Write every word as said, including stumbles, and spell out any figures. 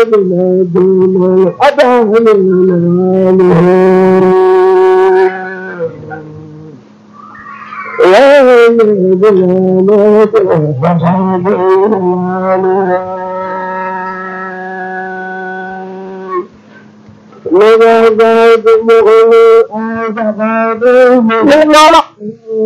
بلا دون الأداء من يا بلا لغا بعد مغني أعزب